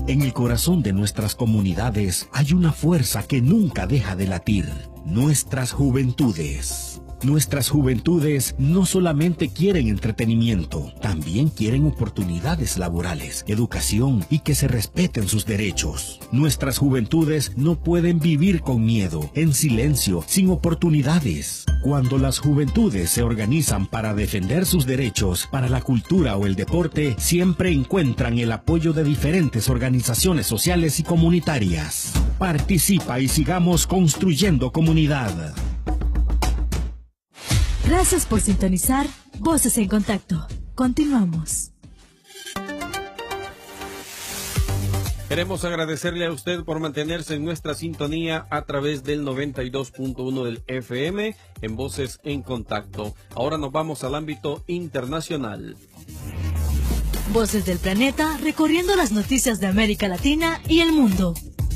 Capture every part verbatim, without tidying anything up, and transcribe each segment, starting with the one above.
En el corazón de nuestras comunidades hay una fuerza que nunca deja de latir: nuestras juventudes. Nuestras juventudes no solamente quieren entretenimiento, también quieren oportunidades laborales, educación y que se respeten sus derechos. Nuestras juventudes no pueden vivir con miedo, en silencio, sin oportunidades. Cuando las juventudes se organizan para defender sus derechos, para la cultura o el deporte, siempre encuentran el apoyo de diferentes organizaciones sociales y comunitarias. Participa y sigamos construyendo comunidad. Gracias por sintonizar Voces en Contacto. Continuamos. Queremos agradecerle a usted por mantenerse en nuestra sintonía a través del noventa y dos punto uno del F M en Voces en Contacto. Ahora nos vamos al ámbito internacional. Voces del planeta recorriendo las noticias de América Latina y el mundo.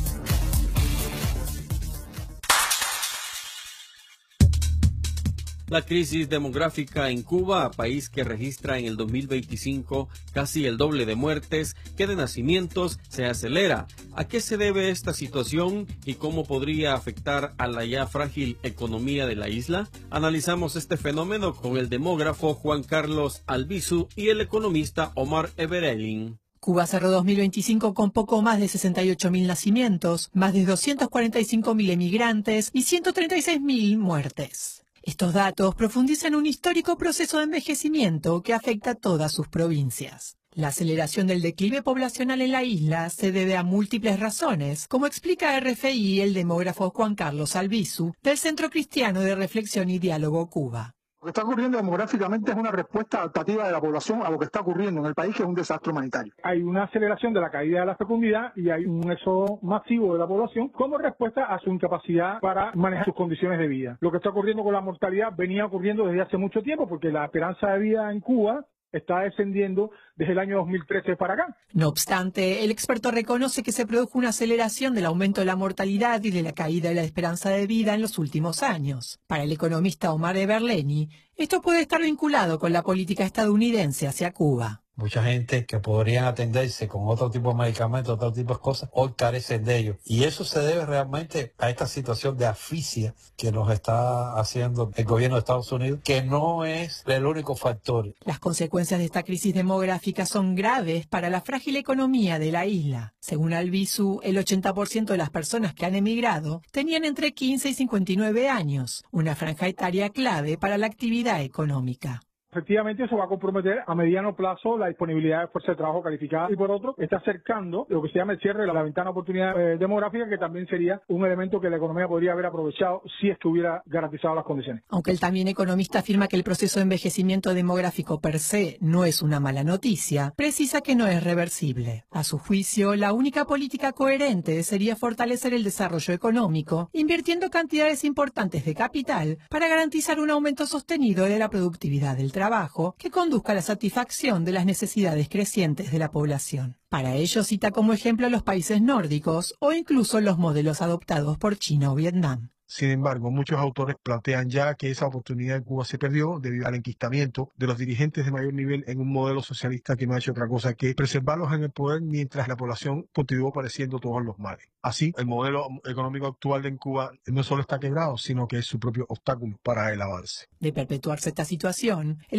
La crisis demográfica en Cuba, país que registra en el dos mil veinticinco casi el doble de muertes que de nacimientos, se acelera. ¿A qué se debe esta situación y cómo podría afectar a la ya frágil economía de la isla? Analizamos este fenómeno con el demógrafo Juan Carlos Albizu y el economista Omar Everelin. Cuba cerró dos mil veinticinco con poco más de sesenta y ocho mil nacimientos, más de doscientos cuarenta y cinco mil emigrantes y ciento treinta y seis mil muertes. Estos datos profundizan un histórico proceso de envejecimiento que afecta a todas sus provincias. La aceleración del declive poblacional en la isla se debe a múltiples razones, como explica R F I el demógrafo Juan Carlos Albizu, del Centro Cristiano de Reflexión y Diálogo Cuba. Lo que está ocurriendo demográficamente es una respuesta adaptativa de la población a lo que está ocurriendo en el país, que es un desastre humanitario. Hay una aceleración de la caída de la fecundidad y hay un éxodo masivo de la población como respuesta a su incapacidad para manejar sus condiciones de vida. Lo que está ocurriendo con la mortalidad venía ocurriendo desde hace mucho tiempo, porque la esperanza de vida en Cuba está descendiendo desde el año dos mil trece para acá. No obstante, el experto reconoce que se produjo una aceleración del aumento de la mortalidad y de la caída de la esperanza de vida en los últimos años. Para el economista Omar Everleni, esto puede estar vinculado con la política estadounidense hacia Cuba. Mucha gente que podrían atenderse con otro tipo de medicamentos, otro tipo de cosas, hoy carecen de ellos. Y eso se debe realmente a esta situación de asfixia que nos está haciendo el gobierno de Estados Unidos, que no es el único factor. Las consecuencias de esta crisis demográfica son graves para la frágil economía de la isla. Según Albizu, el ochenta por ciento de las personas que han emigrado tenían entre quince y cincuenta y nueve años, una franja etaria clave para la actividad económica. Efectivamente, eso va a comprometer a mediano plazo la disponibilidad de fuerza de trabajo calificada y, por otro, está acercando lo que se llama el cierre de la ventana de oportunidad eh, demográfica, que también sería un elemento que la economía podría haber aprovechado si estuviera garantizado las condiciones. Aunque el también economista afirma que el proceso de envejecimiento demográfico per se no es una mala noticia, precisa que no es reversible. A su juicio, la única política coherente sería fortalecer el desarrollo económico, invirtiendo cantidades importantes de capital para garantizar un aumento sostenido de la productividad del trabajo. trabajo que conduzca a la satisfacción de las necesidades crecientes de la población. Para ello cita como ejemplo a los países nórdicos o incluso los modelos adoptados por China o Vietnam. Sin embargo, muchos autores plantean ya que esa oportunidad en Cuba se perdió debido al enquistamiento de los dirigentes de mayor nivel en un modelo socialista que no ha hecho otra cosa que preservarlos en el poder mientras la población continuó padeciendo todos los males. Así, el modelo económico actual en Cuba no solo está quebrado, sino que es su propio obstáculo para el avance. De perpetuarse esta situación, el